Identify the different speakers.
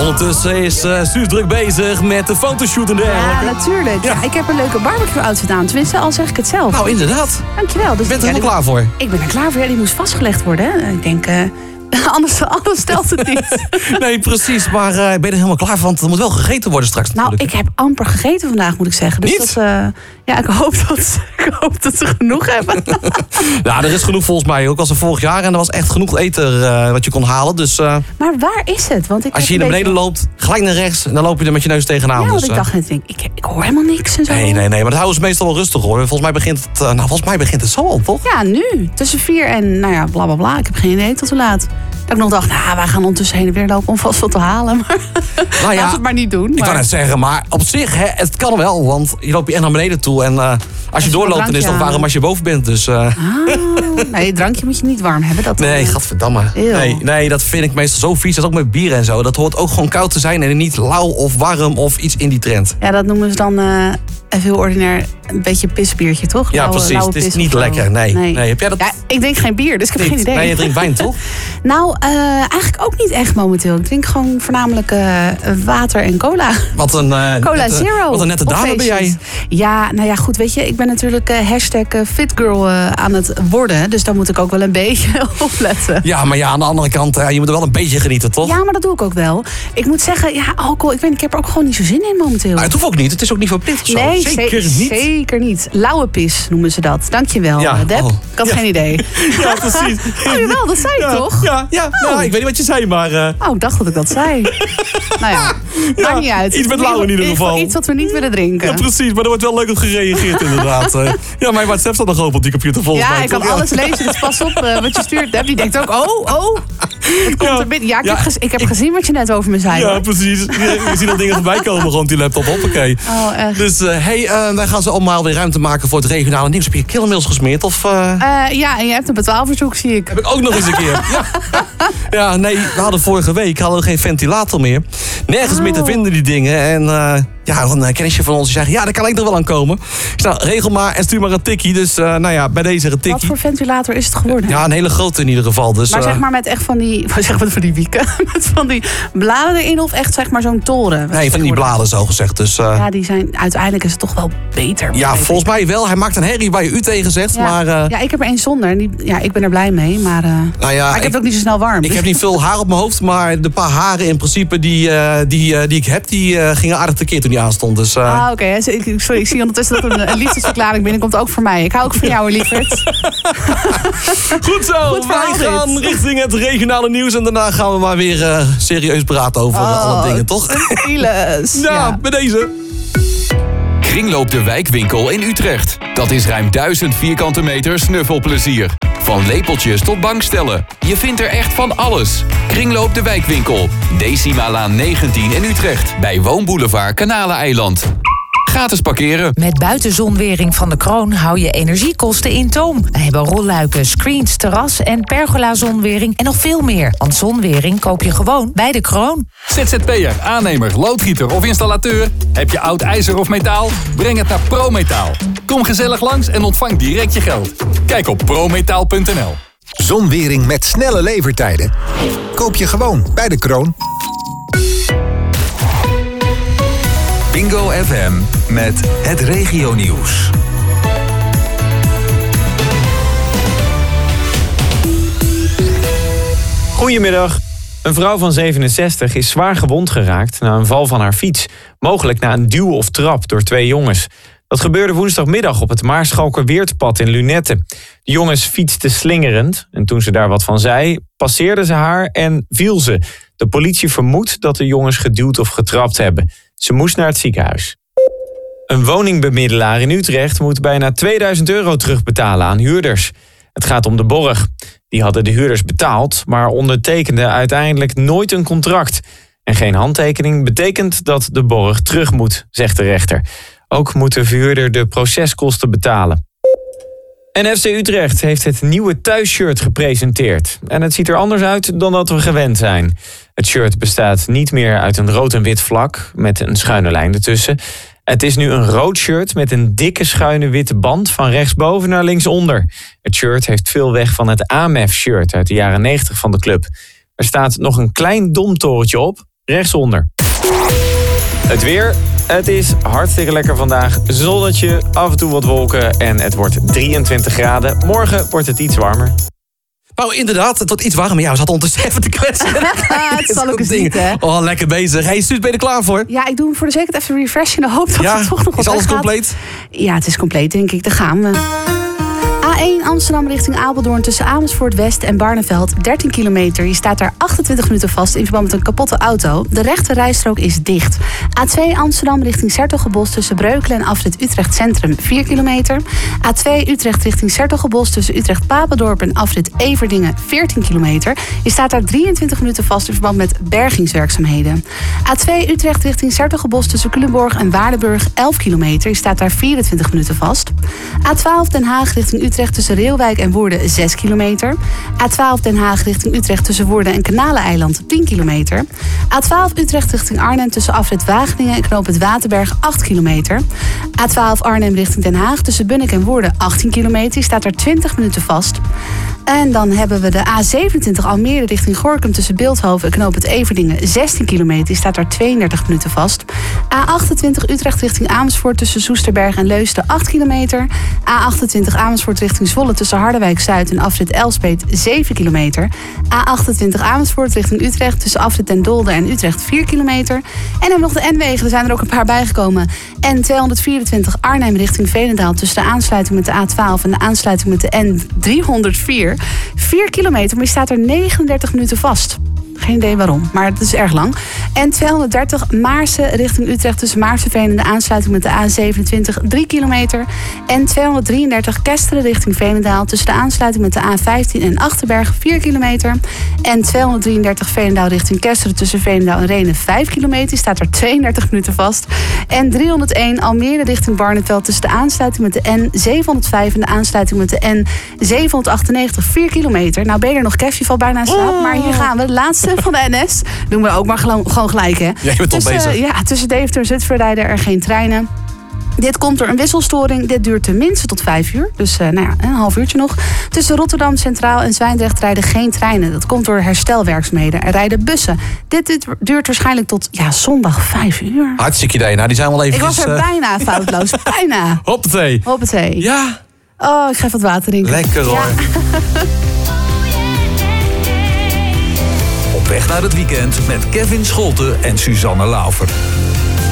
Speaker 1: Ondertussen is Suus druk bezig met de fotoshoot en dergelijke.
Speaker 2: Ja, natuurlijk. Ja, ik heb een leuke barbecue-outfit aan. Tenminste, al zeg ik het zelf.
Speaker 1: Nou, inderdaad.
Speaker 2: Dankjewel. Dus,
Speaker 1: Je bent er helemaal klaar voor.
Speaker 2: Ik ben er klaar voor. Ja, die moest vastgelegd worden. Hè. Ik denk, anders stelt het niet.
Speaker 1: Nee, precies. Maar ben je er helemaal klaar voor? Want er moet wel gegeten worden straks natuurlijk.
Speaker 2: Nou, ik heb amper gegeten vandaag, moet ik zeggen. Dus
Speaker 1: niet?
Speaker 2: Ja, ik hoop dat ze genoeg hebben.
Speaker 1: Ja, er is genoeg volgens mij. Ook als er vorig jaar. En er was echt genoeg eten wat je kon halen. Dus,
Speaker 2: maar waar is het? Want
Speaker 1: als je hier naar beneden loopt, gelijk naar rechts. En dan loop je er met je neus tegenaan.
Speaker 2: Ja, want
Speaker 1: dus,
Speaker 2: ik dacht net, ik hoor helemaal niks en zo.
Speaker 1: Nee. Maar dat houden ze meestal wel rustig hoor. Volgens mij begint het zo al, toch?
Speaker 2: Ja, nu. Tussen 4 en, nou ja, bla bla bla. Ik heb geen idee tot hoe laat. Dat ik nog dacht, wij gaan ondertussen heen en weer lopen om vast wat te halen. Maar
Speaker 1: nou ja,
Speaker 2: laat het maar niet doen.
Speaker 1: Ik kan het zeggen, maar op zich, het kan wel. Want je loopt hier echt naar beneden toe. En als je doorloopt, dan is het nog warm als je boven bent. Dus,
Speaker 2: nee, het drankje moet je niet warm hebben.
Speaker 1: Nee, gadverdamme. Nee, dat vind ik meestal zo vies. Dat is ook met bier en zo. Dat hoort ook gewoon koud te zijn en niet lauw of warm of iets in die trend.
Speaker 2: Ja, dat noemen ze dan even heel ordinair een beetje pisbiertje, toch?
Speaker 1: Ja, precies. Het is niet lekker. Nee. Heb jij dat?
Speaker 2: Ja, ik drink geen bier, dus ik heb geen idee.
Speaker 1: Nee, je drinkt wijn, toch?
Speaker 2: Nou, eigenlijk ook niet echt momenteel. Ik drink gewoon voornamelijk water en cola.
Speaker 1: Wat een
Speaker 2: Cola Zero.
Speaker 1: Wat een nette dame ben jij.
Speaker 2: Ja, nou ja, goed, weet je. Ik ben natuurlijk #fitgirl aan het worden. Dus daar moet ik ook wel een beetje op letten. Ja,
Speaker 1: maar aan de andere kant, je moet er wel een beetje genieten, toch?
Speaker 2: Ja, maar dat doe ik ook wel. Ik moet zeggen, ja, alcohol, ik heb er ook gewoon niet zo zin in momenteel.
Speaker 1: Maar het hoeft ook niet. Het is ook niet verplicht of zo.
Speaker 2: Nee,
Speaker 1: zeker niet.
Speaker 2: Zeker niet. Lauwe pis noemen ze dat. Dankjewel, Deb. Ik had geen idee.
Speaker 1: Ja, precies.
Speaker 2: Oh, jawel, dat zei ik toch?
Speaker 1: Ja. Nou, ik weet niet wat je zei, maar...
Speaker 2: ik dacht dat ik dat zei. Nou ja, maakt niet uit.
Speaker 1: Iets met lauw in ieder geval.
Speaker 2: Iets wat we niet willen drinken.
Speaker 1: Ja, precies, maar er wordt wel leuk op gereageerd inderdaad. Ja, mijn WhatsApp staat nog open op die computer volgens mij.
Speaker 2: Ja, ik kan alles lezen, dus pas op wat je stuurt. Deb, die denkt ook, het komt er binnen. Ja, ik heb gezien wat je net over me zei.
Speaker 1: Ja,
Speaker 2: hoor.
Speaker 1: precies. Je ziet al dingen voorbij komen gewoon op die laptop. Hoppakee.
Speaker 2: Oh, echt.
Speaker 1: Dus wij gaan zo allemaal weer ruimte maken voor het regionale nieuws. Heb je killermails gesmeerd? Of,
Speaker 2: ja, en je hebt een betaalverzoek, zie ik.
Speaker 1: Heb ik ook nog eens een keer. Ja, nee, we hadden vorige week geen ventilator meer. Nergens meer te vinden die dingen. En een kennisje van ons die zei, daar kan ik er wel aan komen. Ik zei, regel maar en stuur maar een tikkie. Dus bij deze een tikkie.
Speaker 2: Wat voor ventilator is het geworden?
Speaker 1: Ja, een hele grote in ieder geval. Dus,
Speaker 2: maar zeg maar met echt van die, van die wieken? Met van die bladen erin of echt zeg maar zo'n toren?
Speaker 1: Nee, van die bladen zo gezegd. Dus,
Speaker 2: ja, die zijn, uiteindelijk is het toch wel beter.
Speaker 1: Ja, volgens mij wel. Hij maakt een herrie waar je u tegen zegt.
Speaker 2: Ja,
Speaker 1: maar,
Speaker 2: ja, ik heb er één zonder. Ik ben er blij mee. Maar, maar ik heb het ook niet zo snel warm.
Speaker 1: Ik heb niet veel haar op mijn hoofd. Maar de paar haren in principe die ik heb, die gingen aardig tekeer toen die aanstond. Dus,
Speaker 2: oké. Sorry, ik zie ondertussen dat een liefdesverklaring binnenkomt. Ook voor mij. Ik hou ook van jou, lieverd.
Speaker 1: Goed zo. Wij gaan richting het regionale nieuws. En daarna gaan we maar weer serieus praten over alle dingen, toch? Ja, bij deze.
Speaker 3: Kringloop de Wijkwinkel in Utrecht. Dat is ruim 1000 vierkante meter snuffelplezier. Van lepeltjes tot bankstellen. Je vindt er echt van alles. Kringloop de Wijkwinkel. Decimalaan 19 in Utrecht. Bij Woonboulevard Kanaleneiland. Gratis parkeren.
Speaker 4: Met buitenzonwering van de Kroon hou je energiekosten in toom. We hebben rolluiken, screens, terras en pergola-zonwering en nog veel meer. Want zonwering koop je gewoon bij de Kroon.
Speaker 5: ZZP'er, aannemer, loodgieter of installateur. Heb je oud ijzer of metaal? Breng het naar ProMetaal. Kom gezellig langs en ontvang direct je geld. Kijk op prometaal.nl.
Speaker 6: Zonwering met snelle levertijden. Koop je gewoon bij de Kroon.
Speaker 3: Bingo FM met het regionieuws.
Speaker 7: Goedemiddag. Een vrouw van 67 is zwaar gewond geraakt na een val van haar fiets. Mogelijk na een duw of trap door 2 jongens. Dat gebeurde woensdagmiddag op het Maarschalkerweerdpad in Lunette. De jongens fietsten slingerend en toen ze daar wat van zei, passeerden ze haar en viel ze. De politie vermoedt dat de jongens geduwd of getrapt hebben. Ze moest naar het ziekenhuis. Een woningbemiddelaar in Utrecht moet bijna €2000 terugbetalen aan huurders. Het gaat om de borg. Die hadden de huurders betaald, maar ondertekenden uiteindelijk nooit een contract. En geen handtekening betekent dat de borg terug moet, zegt de rechter. Ook moet de verhuurder de proceskosten betalen. En FC Utrecht heeft het nieuwe thuisshirt gepresenteerd. En het ziet er anders uit dan dat we gewend zijn. Het shirt bestaat niet meer uit een rood en wit vlak met een schuine lijn ertussen. Het is nu een rood shirt met een dikke schuine witte band van rechtsboven naar linksonder. Het shirt heeft veel weg van het AMF-shirt uit de jaren 90 van de club. Er staat nog een klein domtorentje op rechtsonder. Het weer. Het is hartstikke lekker vandaag. Zonnetje, af en toe wat wolken en het wordt 23 graden. Morgen wordt het iets warmer.
Speaker 1: Nou, inderdaad, het wordt iets warmer. Ja, we zaten ondertussen even te kletsen.
Speaker 2: Het zal ook eens niet, hè?
Speaker 1: Oh, lekker bezig. Hey, Suus, ben je er klaar voor?
Speaker 2: Ja, ik doe hem voor de zekerheid even refreshen in de hoop dat het toch nog wat
Speaker 1: is alles
Speaker 2: gaat.
Speaker 1: compleet?
Speaker 2: Ja, het is compleet, denk ik. Daar gaan we. A1 Amsterdam richting Apeldoorn tussen Amersfoort West en Barneveld. 13 kilometer. Je staat daar 28 minuten vast in verband met een kapotte auto. De rechte rijstrook is dicht. A2 Amsterdam richting 's-Hertogenbosch tussen Breukelen en afrit Utrecht Centrum. 4 kilometer. A2 Utrecht richting 's-Hertogenbosch tussen Utrecht Papendorp en afrit Everdingen. 14 kilometer. Je staat daar 23 minuten vast in verband met bergingswerkzaamheden. A2 Utrecht richting 's-Hertogenbosch tussen Culemborg en Waardenburg. 11 kilometer. Je staat daar 24 minuten vast. A12 Den Haag richting Utrecht tussen Reelwijk en Woerden 6 kilometer. A12 Den Haag richting Utrecht tussen Woerden en Kanaleneiland 10 kilometer. A12 Utrecht richting Arnhem tussen afrit Wageningen en knooppunt Waterberg 8 kilometer. A12 Arnhem richting Den Haag tussen Bunnik en Woerden 18 kilometer. Je staat daar 20 minuten vast. En dan hebben we de A27 Almere richting Gorinchem tussen Bilthoven en knooppunt Everdingen 16 kilometer. Je staat daar 32 minuten vast. A28 Utrecht richting Amersfoort tussen Soesterberg en Leusden 8 kilometer. A28 Amersfoort richting Zwolle tussen Harderwijk Zuid en afrit Elspeet 7 kilometer. A28 Amersfoort richting Utrecht tussen afrit Den Dolder en Utrecht 4 kilometer. En dan hebben we nog de N-wegen, er zijn er ook een paar bijgekomen. N224 Arnhem richting Veenendaal tussen de aansluiting met de A12 en de aansluiting met de N304. 4 kilometer, maar je staat er 39 minuten vast. Geen idee waarom, maar het is erg lang. En 230 Maarsen richting Utrecht tussen Maarseveen en de aansluiting met de A27 3 kilometer. En 233 Kesteren richting Veenendaal tussen de aansluiting met de A15 en Achterberg 4 kilometer. En 233 Veenendaal richting Kesteren tussen Veenendaal en Rhenen 5 kilometer. Je staat er 32 minuten vast. En 301 Almere richting Barneveld tussen de aansluiting met de N705 en de aansluiting met de N798 4 kilometer. Nou ben je er nog, Kev, je valt bijna in slaap. Maar hier gaan we, de laatste van de NS. Doen we ook maar gewoon gelijk, hè?
Speaker 1: Ja, je bent toch bezig.
Speaker 2: Ja, tussen Deventer en Zutphen rijden er geen treinen. Dit komt door een wisselstoring. Dit duurt tenminste tot 5 uur. Dus een half uurtje nog. Tussen Rotterdam Centraal en Zwijndrecht rijden geen treinen. Dat komt door herstelwerkzaamheden. Er rijden bussen. Dit duurt waarschijnlijk tot zondag 5 uur.
Speaker 1: Hartstikke idee. Nou, die zijn wel even.
Speaker 2: Ik was er bijna foutloos. Bijna.
Speaker 1: Hoppatee.
Speaker 2: Hoppatee.
Speaker 1: Ja.
Speaker 2: Oh, ik ga even wat water drinken.
Speaker 1: Lekker hoor. Ja.
Speaker 8: Op weg naar het weekend met Kevin Scholten en Suzanne Laufer.